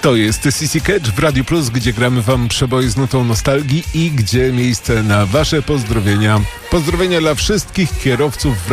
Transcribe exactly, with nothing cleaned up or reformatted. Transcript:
To jest C C Catch w Radio Plus, gdzie gramy wam przeboje z nutą nostalgii i gdzie miejsce na wasze pozdrowienia. Pozdrowienia dla wszystkich kierowców w